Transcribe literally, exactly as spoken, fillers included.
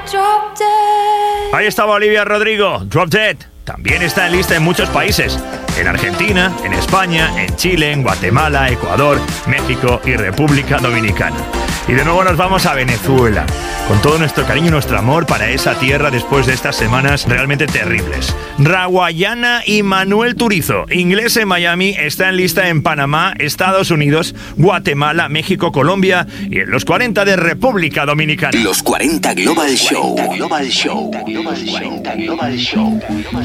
Ahí estaba Olivia Rodrigo, Drop Dead. También está en lista en muchos países. En Argentina, en España, en Chile, en Guatemala, Ecuador, México y República Dominicana. Y de nuevo nos vamos a Venezuela, con todo nuestro cariño y nuestro amor para esa tierra después de estas semanas realmente terribles. Rawayana y Manuel Turizo, inglés en Miami, está en lista en Panamá, Estados Unidos, Guatemala, México, Colombia y en los cuarenta de República Dominicana. Los cuarenta Global Show. Global Show. Global Show. Global Show.